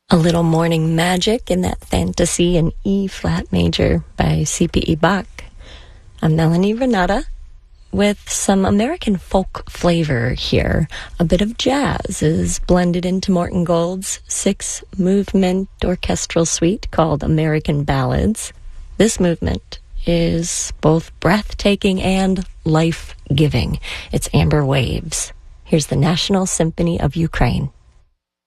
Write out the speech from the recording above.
A little morning magic in that fantasy in E-flat major by C.P.E. Bach. I'm Melanie Renata with some American folk flavor here. A bit of jazz is blended into Morton Gold's 6-movement orchestral suite called American Ballads. This movement is both breathtaking and life-giving. It's Amber Waves. Here's the National Symphony of Ukraine.